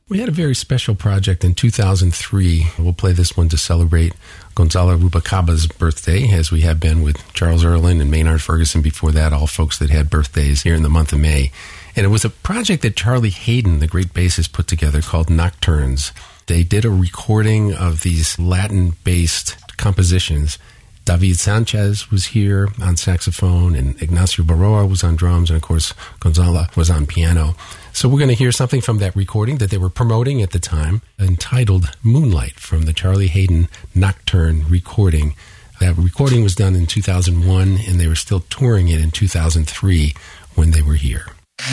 We had a very special project in 2003. We'll play this one to celebrate Gonzalo Rubalcaba's birthday, as we have been with Charles Earland and Maynard Ferguson before that, all folks that had birthdays here in the month of May. And it was a project that Charlie Haydn, the great bassist, put together called Nocturnes. They did a recording of these Latin-based compositions. David Sanchez was here on saxophone, and Ignacio Baroa was on drums, and of course Gonzalo was on piano. So we're going to hear something from that recording that they were promoting at the time, entitled Moonlight, from the Charlie Haydn Nocturne recording. That recording was done in 2001, and they were still touring it in 2003 when they were here.